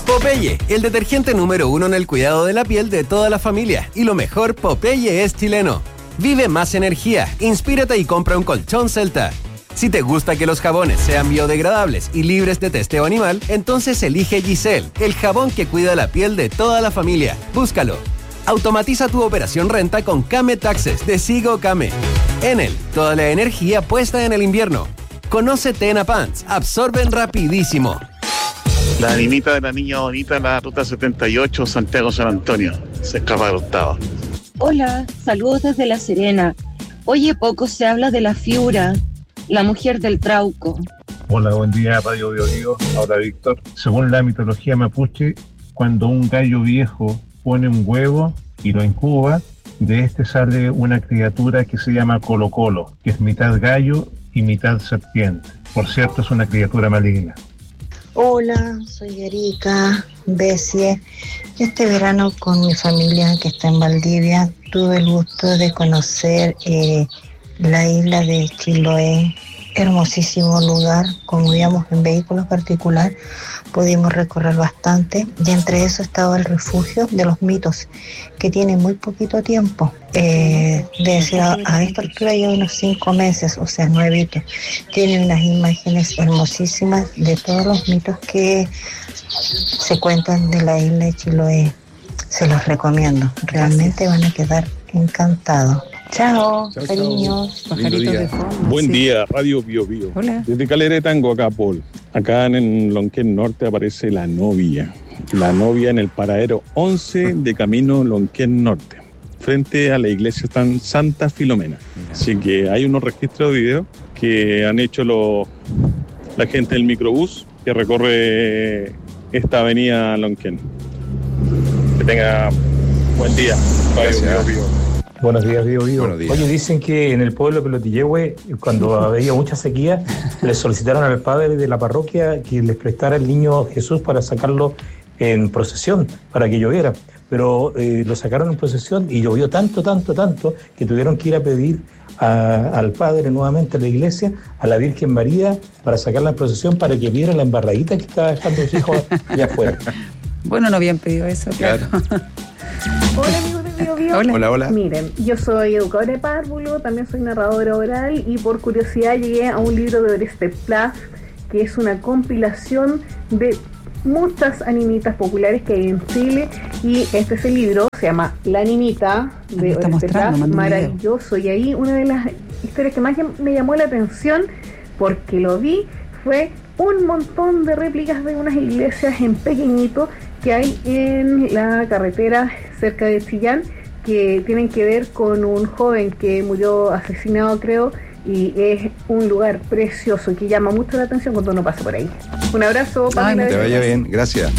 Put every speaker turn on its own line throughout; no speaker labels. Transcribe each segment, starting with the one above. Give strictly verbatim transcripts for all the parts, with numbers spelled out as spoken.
Popeye, el detergente número uno en el cuidado de la piel de toda la familia. Y lo mejor, Popeye es chileno. Vive más energía, inspírate y compra un colchón Celta. Si te gusta que los jabones sean biodegradables y libres de testeo animal, entonces elige Giselle, el jabón que cuida la piel de toda la familia. Búscalo. Automatiza tu operación renta con Kame Taxes de Sigo Kame. Enel, toda la energía puesta en el invierno. Conoce Tena Pants, absorben rapidísimo.
La niñita de la niña bonita en la ruta setenta y ocho, Santiago-San Antonio. Se escapa del octavo.
Hola, saludos desde La Serena. Oye, poco se habla de la Fiura, la mujer del Trauco.
Hola, buen día, Radio Bio Bio. Hola, Víctor. Según la mitología mapuche, cuando un gallo viejo pone un huevo y lo incuba, de este sale una criatura que se llama Colo Colo, que es mitad gallo y mitad serpiente. Por cierto, es una criatura maligna.
Hola, soy Erika Bessie. Este verano con mi familia que está en Valdivia tuve el gusto de conocer eh, la isla de Chiloé. Hermosísimo lugar, como íbamos en vehículos particular, pudimos recorrer bastante y entre eso estaba el refugio de los mitos, que tiene muy poquito tiempo, eh, de ser a, a esta altura ya unos cinco meses, o sea, nuevito. Tiene unas imágenes hermosísimas de todos los mitos que se cuentan de la isla de Chiloé. Se los recomiendo, realmente van a quedar encantados. Chao, chao, cariños.
Pajaritos de fondo. Buen sí. día, Radio Bio Bio.
Hola.
Desde Calera de Tango, acá, Paul. Acá en Lonquén Norte aparece La Novia. La Novia en el paradero once de camino Lonquén Norte, frente a la iglesia San Santa Filomena. Mira. Así que hay unos registros de video que han hecho los, la gente del microbús que recorre esta avenida Lonquén. Que tenga buen día, Radio Bio Bio.
Buenos días, Bio Bio. Oye, dicen que en el pueblo de Pelotillehue, cuando había mucha sequía, le solicitaron al padre de la parroquia que les prestara el niño Jesús para sacarlo en procesión, para que lloviera. Pero eh, lo sacaron en procesión y llovió tanto, tanto, tanto, que tuvieron que ir a pedir a, al padre nuevamente a la iglesia, a la Virgen María, para sacarla en procesión, para que viera la embarradita que estaba dejando su hijo allá afuera.
Bueno, no habían pedido eso, claro. claro.
Hola, amigos de Bio Bio.
Hola. hola, hola.
Miren, yo soy educadora de párvulo, también soy narradora oral y por curiosidad llegué a un libro de Oreste Plas, que es una compilación de muchas animitas populares que hay en Chile, y este es el libro, se llama La Animita de Oreste Plas, maravilloso, y ahí una de las historias que más me llamó la atención porque lo vi fue un montón de réplicas de unas iglesias en pequeñito que hay en la carretera cerca de Chillán, que tienen que ver con un joven que murió asesinado, creo, y es un lugar precioso que llama mucho la atención cuando uno pasa por ahí. Un abrazo,
Pamela. Ay, te vaya bien, gracias.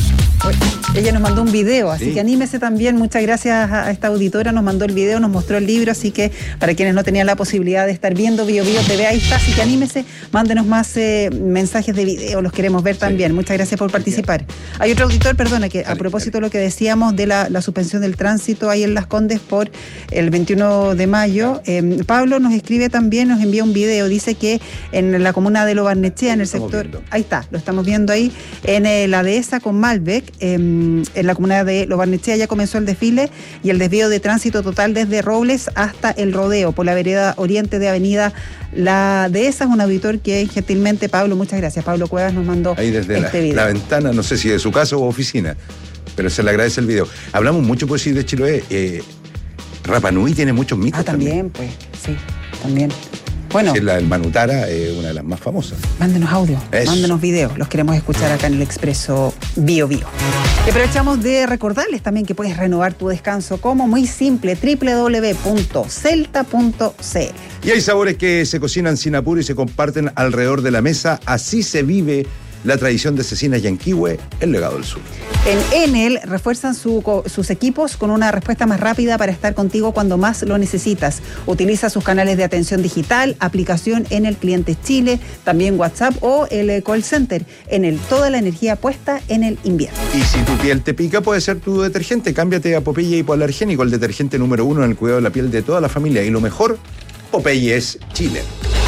Ella nos mandó un video, así sí. que anímese también. Muchas gracias a esta auditora, nos mandó el video, nos mostró el libro, así que para quienes no tenían la posibilidad de estar viendo Bio Bio T V, ahí está, así que anímese, mándenos más eh, mensajes de video, los queremos ver también. Sí. Muchas gracias por participar. Hay otro auditor, perdona, que a propósito de lo que decíamos de la, la suspensión del tránsito ahí en Las Condes por el veintiuno de mayo, eh, Pablo nos escribe también, nos envía un video, dice que en la comuna de Lo Barnechea, en el sector, viendo. ahí está, lo estamos viendo ahí, en eh, la dehesa con Malbec, eh, en la comunidad de Lo Barnechea ya comenzó el desfile y el desvío de tránsito total desde Robles hasta el Rodeo por la vereda oriente de Avenida La Dehesa. Es un auditor que gentilmente, Pablo, muchas gracias, Pablo Cuevas nos mandó
ahí desde
este
la,
video.
La ventana, no sé si de su casa o oficina, pero se le agradece el video. Hablamos mucho pues sí de Chiloé. eh, Rapa Nui tiene muchos mitos.
Ah, también, también. pues, sí, también. Bueno,
sí, la del Manutara es una de las más famosas.
Mándenos audio, Eso. mándenos videos, los queremos escuchar acá en el Expreso Bio Bio. Y aprovechamos de recordarles también que puedes renovar tu descanso como muy simple, doble u doble u doble u punto celta punto c l.
Y hay sabores que se cocinan sin apuro y se comparten alrededor de la mesa. Así se vive la tradición de Cecinas Yanquihue, el legado del sur.
En Enel refuerzan su, sus equipos con una respuesta más rápida para estar contigo cuando más lo necesitas. Utiliza sus canales de atención digital, aplicación Enel Clientes Chile, también WhatsApp o el call center. Enel, toda la energía puesta en el invierno.
Y si tu piel te pica, puede ser tu detergente. Cámbiate a Popeye Hipoalergénico, el detergente número uno en el cuidado de la piel de toda la familia. Y lo mejor, Popeye es Chile.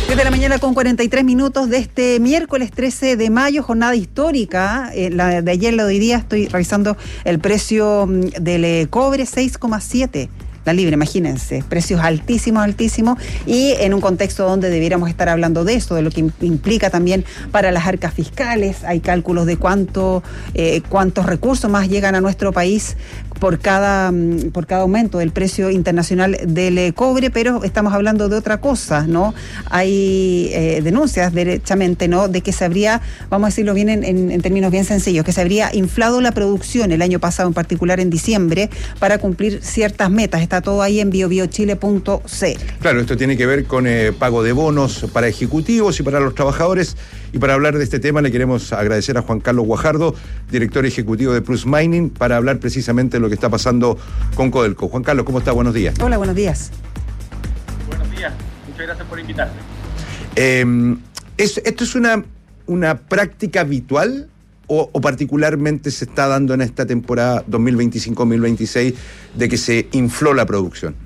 Desde la mañana con cuarenta y tres minutos de este miércoles trece de mayo, jornada histórica. Eh, la de ayer, la de hoy día, estoy revisando el precio del eh, cobre, seis coma siete. La libra, imagínense, precios altísimos, altísimos, y en un contexto donde debiéramos estar hablando de eso, de lo que implica también para las arcas fiscales. Hay cálculos de cuánto, eh, cuántos recursos más llegan a nuestro país por cada, por cada aumento del precio internacional del cobre, pero estamos hablando de otra cosa, ¿no? Hay eh, denuncias, derechamente, ¿no?, de que se habría, vamos a decirlo bien en, en, en términos bien sencillos, que se habría inflado la producción el año pasado, en particular en diciembre, para cumplir ciertas metas. Está todo ahí en bio bio chile punto c l.
Claro, esto tiene que ver con eh, pago de bonos para ejecutivos y para los trabajadores. Y para hablar de este tema le queremos agradecer a Juan Carlos Guajardo, director ejecutivo de Plus Mining, para hablar precisamente de lo que está pasando con Codelco. Juan Carlos, ¿cómo está? Buenos días.
Hola, buenos días.
Buenos días, muchas gracias por invitarme.
Eh, ¿es, ¿Esto es una, una práctica habitual o, o particularmente se está dando en esta temporada dos mil veinticinco dos mil veintiséis de que se infló la producción?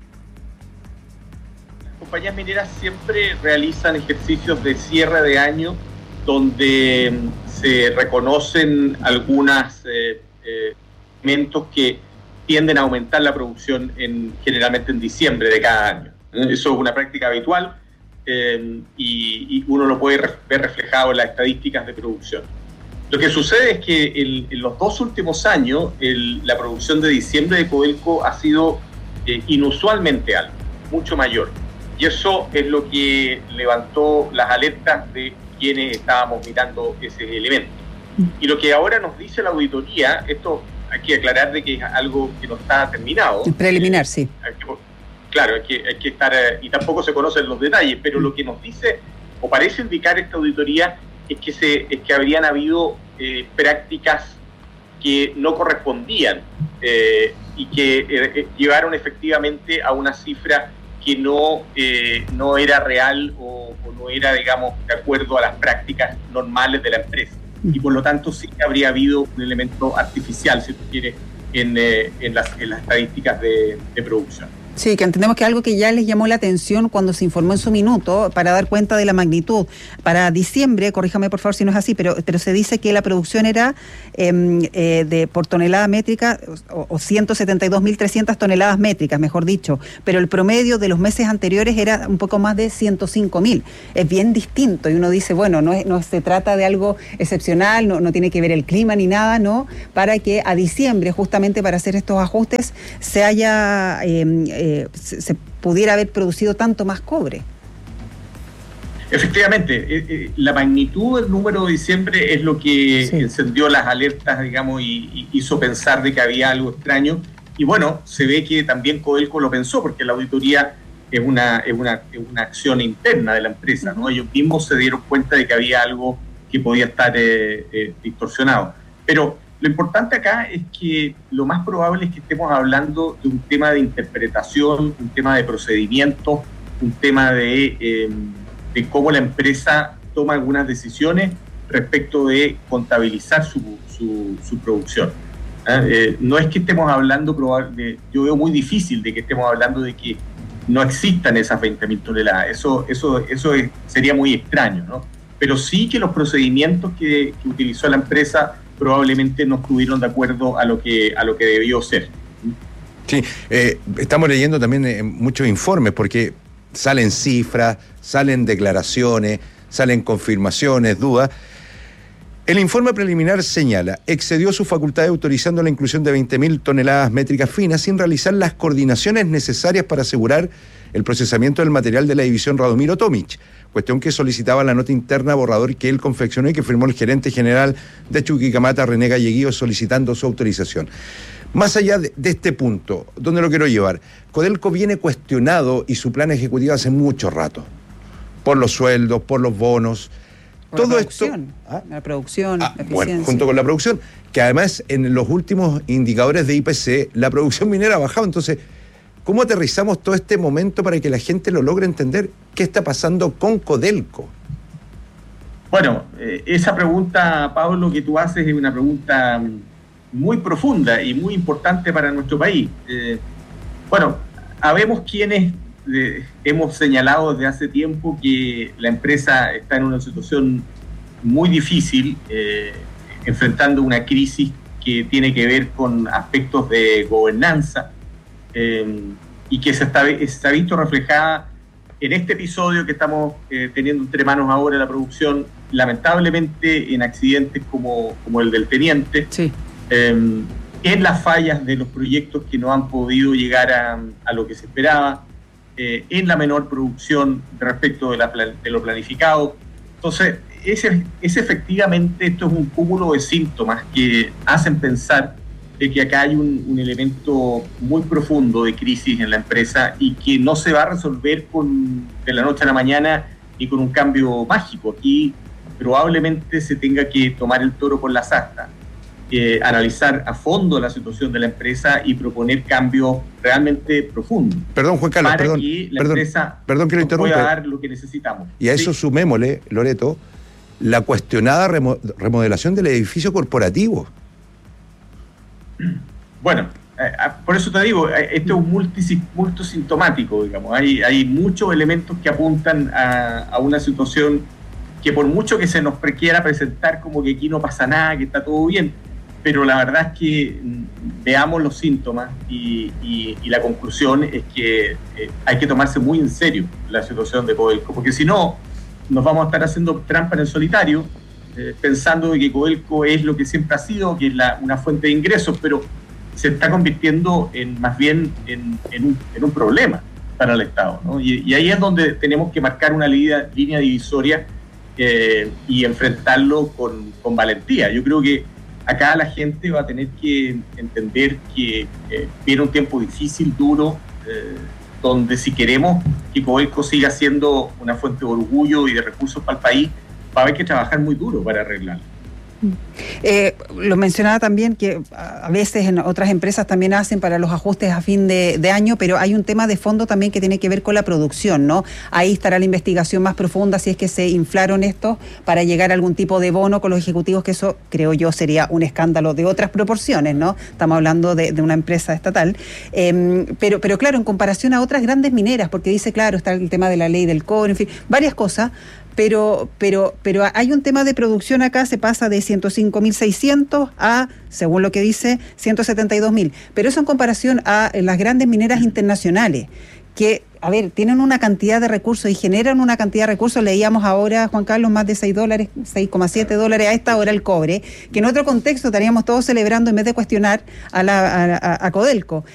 Las compañías mineras siempre realizan ejercicios de cierre de año donde se reconocen algunos eh, eh, elementos que tienden a aumentar la producción en, generalmente en diciembre de cada año. Eso es una práctica habitual eh, y, y uno lo puede ver reflejado en las estadísticas de producción. Lo que sucede es que el, en los dos últimos años el, la producción de diciembre de Codelco ha sido eh, inusualmente alta, mucho mayor. Y eso es lo que levantó las alertas de quienes estábamos mirando ese elemento. Y lo que ahora nos dice la auditoría, esto hay que aclarar de que es algo que no está terminado.
Preliminar, sí.
Hay que, claro, hay que, hay que estar, y tampoco se conocen los detalles, pero lo que nos dice, o parece indicar esta auditoría, es que, se, es que habrían habido eh, prácticas que no correspondían eh, y que eh, llevaron efectivamente a una cifra que no, eh, no era real o, o no era, digamos, de acuerdo a las prácticas normales de la empresa. Y por lo tanto sí que habría habido un elemento artificial, si tú quieres, en, eh, en, las, en las estadísticas de, de producción.
Sí, que entendemos que algo que ya les llamó la atención cuando se informó en su minuto, para dar cuenta de la magnitud. Para diciembre, corríjame por favor si no es así, pero, pero se dice que la producción era eh, eh, de por tonelada métrica, o, o ciento setenta y dos mil trescientas toneladas métricas, mejor dicho, pero el promedio de los meses anteriores era un poco más de ciento cinco mil. Es bien distinto y uno dice, bueno, no, es, no se trata de algo excepcional, no, no tiene que ver el clima ni nada, ¿no? Para que a diciembre, justamente para hacer estos ajustes, se haya... Eh, eh, Se, se pudiera haber producido tanto más cobre.
Efectivamente, eh, eh, la magnitud del número de diciembre es lo que sí. encendió las alertas, digamos, y, y hizo pensar de que había algo extraño. Y bueno, se ve que también Codelco lo pensó, porque la auditoría es una, es una, es una acción interna de la empresa, ¿no? Ellos mismos se dieron cuenta de que había algo que podía estar eh, eh, distorsionado. Pero lo importante acá es que lo más probable es que estemos hablando de un tema de interpretación, un tema de procedimiento, un tema de, eh, de cómo la empresa toma algunas decisiones respecto de contabilizar su, su, su producción. ¿Eh? Eh, no es que estemos hablando, de, yo veo muy difícil de que estemos hablando de que no existan esas veinte mil toneladas, eso, eso, eso es, sería muy extraño, ¿no? Pero sí que los procedimientos que, que utilizó la empresa probablemente no estuvieron de acuerdo a lo que a lo que debió ser.
Sí, eh, estamos leyendo también eh, muchos informes porque salen cifras, salen declaraciones, salen confirmaciones, dudas. El informe preliminar señala, excedió sus facultades autorizando la inclusión de veinte mil toneladas métricas finas sin realizar las coordinaciones necesarias para asegurar el procesamiento del material de la división Radomiro Tomic, cuestión que solicitaba la nota interna borrador que él confeccionó y que firmó el gerente general de Chuquicamata, René Galleguillo, solicitando su autorización. Más allá de, de este punto, ¿dónde lo quiero llevar? Codelco viene cuestionado y su plan ejecutivo hace mucho rato, por los sueldos, por los bonos.
Por
todo
la producción,
esto, ¿ah?
la producción,
ah,
la eficiencia.
Bueno, junto con la producción, que además en los últimos indicadores de I P C, la producción minera ha bajado. Entonces, ¿cómo aterrizamos todo este momento para que la gente lo logre entender? ¿Qué está pasando con Codelco?
Bueno, eh, esa pregunta, Pablo, que tú haces es una pregunta muy profunda y muy importante para nuestro país. Eh, bueno, habemos quienes eh, hemos señalado desde hace tiempo que la empresa está en una situación muy difícil, eh, enfrentando una crisis que tiene que ver con aspectos de gobernanza eh, y que se, está, se ha visto reflejada en este episodio que estamos eh, teniendo entre manos ahora, la producción, lamentablemente en accidentes como, como el del teniente,
sí.
eh, en las fallas de los proyectos que no han podido llegar a, a lo que se esperaba, eh, en la menor producción respecto de, la, de lo planificado. Entonces, es, es efectivamente, esto es un cúmulo de síntomas que hacen pensar de que acá hay un, un elemento muy profundo de crisis en la empresa y que no se va a resolver con, de la noche a la mañana y con un cambio mágico. Aquí probablemente se tenga que tomar el toro por las astas, eh, analizar a fondo la situación de la empresa y proponer cambios realmente profundos.
Perdón, Juan Carlos,
para
perdón,
que la
perdón,
empresa
perdón que lo
nos pueda
interrumpa.
dar lo que necesitamos.
Y a eso
¿Sí?
sumémosle, Loreto, la cuestionada remo- remodelación del edificio corporativo.
Bueno, eh, por eso te digo, eh, esto es un multis- multisintomático, digamos. Hay, hay muchos elementos que apuntan a, a una situación que por mucho que se nos pre- quiera presentar como que aquí no pasa nada, que está todo bien, pero la verdad es que mm, veamos los síntomas y, y, y la conclusión es que eh, hay que tomarse muy en serio la situación de Codelco, porque si no, nos vamos a estar haciendo trampa en el solitario, eh, pensando de que Codelco es lo que siempre ha sido, que es la, una fuente de ingresos, pero se está convirtiendo en más bien en, en, un, en un problema para el Estado, ¿no? Y, y ahí es donde tenemos que marcar una línea, línea divisoria eh, y enfrentarlo con, con valentía. Yo creo que acá la gente va a tener que entender que eh, viene un tiempo difícil, duro, eh, donde si queremos que Codelco siga siendo una fuente de orgullo y de recursos para el país, va a haber que trabajar muy duro para arreglarlo.
Eh, lo mencionaba también que a veces en otras empresas también hacen para los ajustes a fin de, de año, pero hay un tema de fondo también que tiene que ver con la producción, ¿no? Ahí estará la investigación más profunda si es que se inflaron estos para llegar a algún tipo de bono con los ejecutivos, que eso creo yo sería un escándalo de otras proporciones, ¿no? Estamos hablando de, de una empresa estatal, eh, pero, pero claro, en comparación a otras grandes mineras, porque dice, claro, está el tema de la ley del cobre, en fin, varias cosas. Pero, pero, pero hay un tema de producción acá, se pasa de ciento cinco mil seiscientos a, según lo que dice, ciento setenta y dos mil. Pero eso en comparación a las grandes mineras internacionales, que, a ver, tienen una cantidad de recursos y generan una cantidad de recursos. Leíamos ahora, Juan Carlos, más de seis dólares, seis coma siete dólares a esta hora el cobre, que en otro contexto estaríamos todos celebrando en vez de cuestionar a, la, a, a Codelco.